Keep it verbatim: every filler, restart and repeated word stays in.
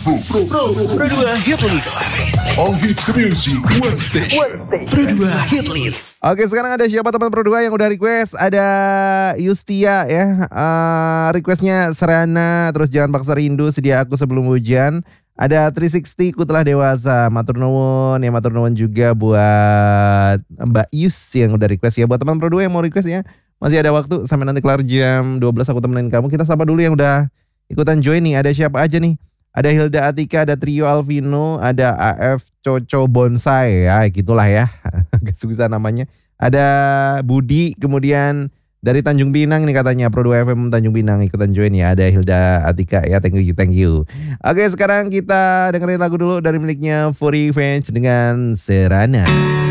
Pro, Pro, Pro dua Hit List. All hits music, one station. Pro dua Hit List. Oke, sekarang ada siapa teman Pro dua yang udah request? Ada Yustia ya. Uh, requestnya Serana, terus Jangan Paksa Rindu, Sedia Aku Sebelum Hujan. Ada tiga enam nol, Ku Telah Dewasa. Matur nuwun, ya matur nuwun juga buat Mbak Yus yang udah request ya. Buat teman Pro dua yang mau request ya, masih ada waktu sampai nanti kelar jam dua belas aku temenin kamu. Kita sapa dulu yang udah ikutan join nih. Ada siapa aja nih? Ada Hilda Atika, ada Trio Alvino, ada A F Coco Bonsai, ya gitulah ya, agak susah namanya. Ada Budi, kemudian dari Tanjung Pinang nih katanya, Pro dua F M Tanjung Pinang ikutan join ya. Ada Hilda Atika ya, thank you, thank you. Oke, sekarang kita dengerin lagu dulu dari miliknya Furry Fans dengan Serana.